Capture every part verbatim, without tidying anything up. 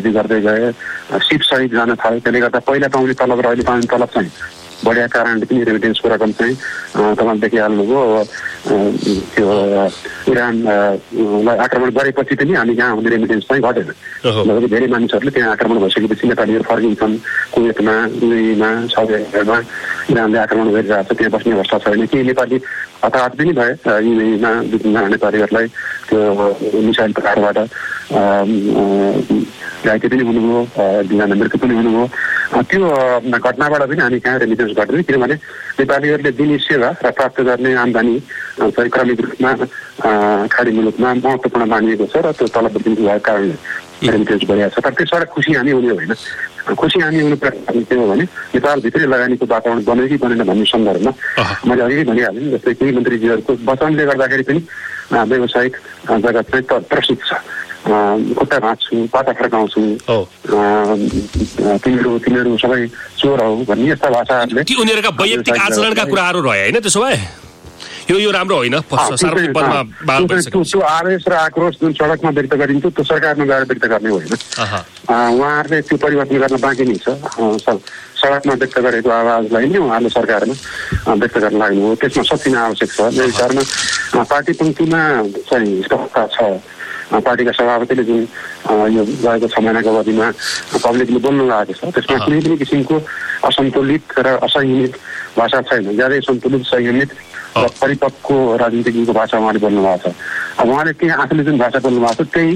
वृद्धि गर्दै गए, सिपसहित जान थाल्यो। त्यसले गर्दा पहिला पाउने तलब र अहिले पाउने तलब चाहिँ बढिया कारणले पनि रेमिटेन्सको रकम चाहिँ तपाईँले देखिहाल्नुभयो। त्यो इरानलाई आक्रमण गरेपछि पनि हामी यहाँ हुने रेमिटेन्स चाहिँ घटेन। लगभग धेरै मानिसहरूले त्यहाँ आक्रमण भइसकेपछि नेपालीहरू फर्किन्छन्। कुवेतमा, युएईमा, साउदी अरेबियामा इरानले आक्रमण गरिरहेको छ, त्यहाँ बस्ने अवस्था छैन। केही नेपाली हताहत पनि भए युएईमा दुईजना नेपालीहरूलाई त्यो मिसाइल प्रकारबाट घाइते पनि हुनुभयो, दुईजना मृत्यु पनि हुनुभयो। त्यो घटनाबाट पनि हामी कहाँ रेमिटेन्स घट्दैन, किनभने नेपालीहरूले दिने सेवा र प्राप्त गर्ने आम्दानी चाहिँ क्रमिक रूपमा खाडी मुलुकमा महत्त्वपूर्ण मानिएको छ र त्यो तलब वृद्धि भएको कारणले रेमिटेन्स बढिरहेको छ। तर त्यसबाट खुसी हामी हुने होइन। खुसी हामी हुनु पर्ने के हो भने नेपालभित्रै लगानीको वातावरण बन्यो कि बनेन भन्ने सन्दर्भमा मैले अघि भनिहालेँ। जस्तै केही मन्त्रीजीहरूको वचनले गर्दाखेरि पनि व्यावसायिक जगत चाहिँ त्रसित छ। खुट्टा भाँच्छु, पाता फर्काउँछु, तिमीहरू तिमीहरू सबै चोर हौ भन्ने यस्ता भाषाहरूले उनीहरूका वैयक्तिक आचरणका कुराहरू रहे होइन। त्यसो भए यो यो राम्रो होइन। त्यो आवेश र आक्रोश जुन सडकमा व्यक्त गरिन्छ त्यो सरकारमा गएर व्यक्त गर्ने होइन। उहाँहरूले त्यो परिवर्तन गर्न बाँकी नै छ। सडकमा व्यक्त गरेको आवाजलाई नै उहाँले सरकारमा व्यक्त गर्न लाग्नु हो, त्यसमा सचिन आवश्यक छ। मेरो विचारमा पार्टी पङ्क्तिमा चाहिँ स्पष्टता छ। पार्टीका सभापतिले जुन यो गएको छ महिनाको अवधिमा पब्लिकले बोल्नु लागेको छ त्यसमा कुनै पनि किसिमको असन्तुलित र असंयमित भाषा छैन। ज्यादै सन्तुलित, संयमित र परिपक्व राजनीतिको भाषा उहाँले बोल्नु भएको छ। अब उहाँले त्यहाँ आफूले जुन भाषा बोल्नु भएको छ त्यही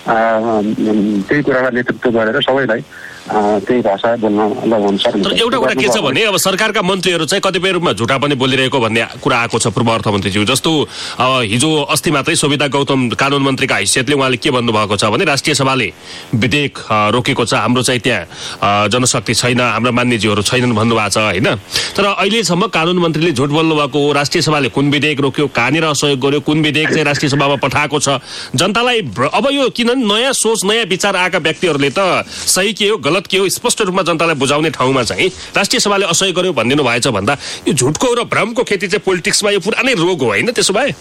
त्यही कुरालाई नेतृत्व गरेर सबैलाई त्यही भाषा बोल्न लगाउन सक्नुहुन्छ। एउटा कुरा के छ भने अब सरकारका मन्त्रीहरू चाहिँ कतिपय रूपमा झुटा पनि बोलिरहेको भन्ने कुरा आएको छ पूर्व अर्थमन्त्रीज्यू। जस्तो हिजो अस्ति मात्रै सोभिता गौतम कानुन मन्त्रीका हैसियतले उहाँले के भन्नुभएको छ भने राष्ट्रिय सभाले विधेयक रोकेको छ, हाम्रो चाहिँ त्यहाँ जनशक्ति छैन, हाम्रो मान्यज्यूहरू छैनन् भन्नुभएको छ होइन। तर अहिलेसम्म कानुन मन्त्रीले झुट बोल्नुभएको हो। राष्ट्रिय सभाले कुन विधेयक रोक्यो, कहाँनिर सहयोग गर्यो, कुन विधेयक चाहिँ राष्ट्रिय सभामा पठाएको छ, जनतालाई अब यो किन नयाँ सोच नयाँ विचार आएका व्यक्तिहरूले त सही के हो गलत के हो स्पष्ट रूपमा जनतालाई बुझाउने ठाउँमा चाहिँ राष्ट्रिय सभाले असहयोग गर्यो भनिदिनु भएछ भन्दा यो झुटको र भ्रमको खेती चाहिँ पोलिटिक्समा यो पुरानै रोग हो होइन। त्यसो भए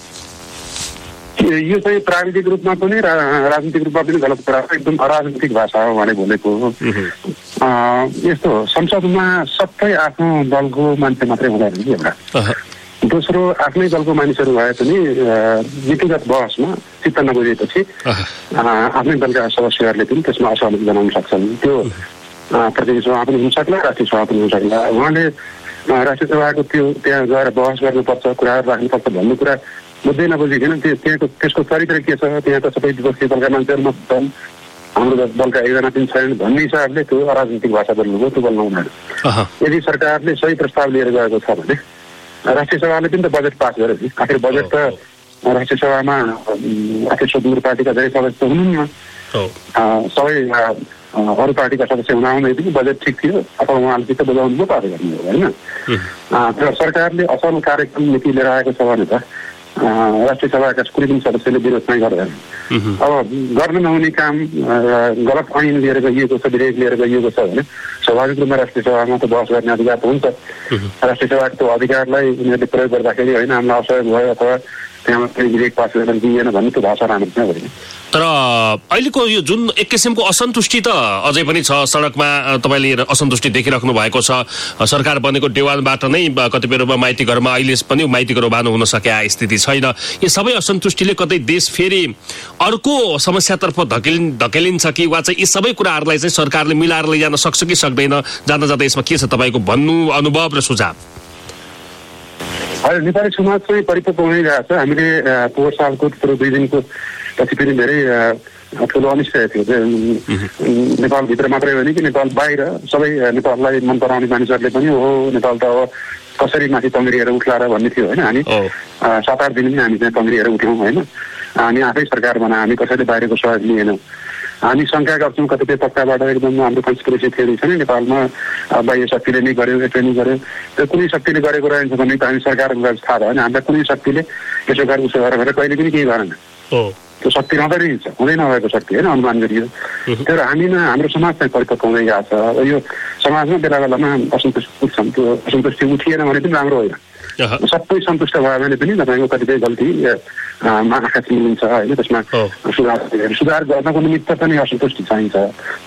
यो चाहिँ प्राविधिक रूपमा पनि राजनीतिक रूपमा पनि गलत कुरा, एकदम अराजनीतिक भाषा हो भने बोलेको। यस्तो संसदमा सबै आफ्नो दलको मान्छे मात्रै हुँदैन कि एउटा। दोस्रो आफ्नै दलको मानिसहरू भए पनि नीतिगत बहसमा चित्त नबुझेपछि आफ्नै दलका सदस्यहरूले पनि त्यसमा असहमति जनाउन सक्छन्। त्यो प्रतिनिधि सभा पनि हुन सक्ला, राष्ट्रिय सभा पनि हुन सक्ला। उहाँले राष्ट्रिय सभाको त्यो त्यहाँ गएर बहस गर्नुपर्छ, कुराहरू राख्नुपर्छ भन्ने कुरा बुझ्दै नबुझिकन त्यो त्यहाँको त्यसको चरित्र के छ, त्यहाँ त सबै विपक्षी दलका मान्छेहरू मात्र छन्, हाम्रो दलका एकजना पनि छैन भन्ने हिसाबले त्यो अराजनीतिक भाषा बोल्नुभयो। त्यो बोल्नु हुँदैन। यदि सरकारले सही प्रस्ताव लिएर गएको छ भने राष्ट्रिय सभाले पनि त बजेट पास गर्यो नि। आखिर बजेट त राष्ट्रिय सभामा आखिर स्वतन्त्र पार्टीका धेरै सदस्य हुनुहुन्न, सबै अरू पार्टीका सदस्य हुँदाहुँदै पनि बजेट ठिक थियो अथवा उहाँले चित्त बुझाउनु पो पारे गर्नु हो होइन। तर सरकारले असल कार्यक्रम नीति लिएर आएको छ भने त राष्ट्रिय सभाका कुनै पनि सदस्यले विरोध नै गर्दैन। अब गर्न नहुने काम गलत ऐन लिएर गइएको छ, विधेयक लिएर गइएको छ भने स्वाभाविक रूपमा राष्ट्रिय सभामा त बहस गर्ने अधिकार त हुन्छ। राष्ट्रिय सभाको त्यो अधिकारलाई उनीहरूले प्रयोग गर्दाखेरि होइन हामीलाई असहयोग भयो अथवा त्यहाँ विधेयक पास गर्न दिइएन भन्ने त्यो भाषा राम्रो नै होइन। तर अहिलेको यो जुन एक किसिमको असन्तुष्टि त अझै पनि छ सडकमा, तपाईँले असन्तुष्टि देखिराख्नु भएको छ। सरकार बनेको देवालबाट नै कतिपय रूपमा माइती घरमा अहिले पनि माइती घर बानु हुन सकेका स्थिति छैन। यो सबै असन्तुष्टिले कतै देश फेरि अर्को समस्यातर्फ धकेलिन् धकेलिन्छ कि वा चाहिँ यी सबै कुराहरूलाई चाहिँ सरकारले मिलाएर लैजान सक्छ कि सक्दैन? जाँदा जाँदा यसमा के छ तपाईँको भन्नु अनुभव र सुझाव? हजुर, नेपाली समाज चाहिँ परिपक्व हुँदैरहेको छ। हामीले पोहोर सालको तेह्र दुई दिनको पछि पनि धेरै ठुलो अनिश्चय थियो। नेपालभित्र मात्रै होइन कि नेपाल बाहिर सबै नेपाललाई मन पराउने मानिसहरूले पनि हो नेपाल त अब कसरी माथि तङ्ग्रिएर उठ्ला र भन्ने थियो होइन। हामी सात आठ दिन पनि हामी त्यहाँ तङ्ग्रिएर उठ्यौँ होइन। हामी आफै सरकार बना, हामी कसैले बाहिरको सहयोग लिएनौँ। हामी शङ्का गर्छौँ कतिपय पक्षबाट एकदम हाम्रो कन्स्पिरेसी थियोरी छ नि नेपालमा बाह्य शक्तिले नै गर्यो, यसले नै गर्यो। त्यो कुनै शक्तिले गरेको रहेछ भने त हामी सरकारको गर्छ थाहा भएन। हामीलाई कुनै शक्तिले यसो गर उसो गर भनेर कहिले पनि केही गरेन। त्यो शक्ति रहँदै रहेछ, हुँदै नभएको शक्ति होइन, अनुमान गरियो। तर हामीमा हाम्रो समाज चाहिँ परिपक्व हुँदै गएको छ। अब यो समाजमा बेला बेलामा असन्तुष्टि उठ्छन्, त्यो असन्तुष्टि उठिएन भने पनि राम्रो होइन। सबै सन्तुष्ट भयो भने पनि तपाईँको कतिपय गल्ती आँखा चिनिन्छ होइन। त्यसमा सुधार सुधार गर्नको निमित्त पनि असन्तुष्टि चाहिन्छ।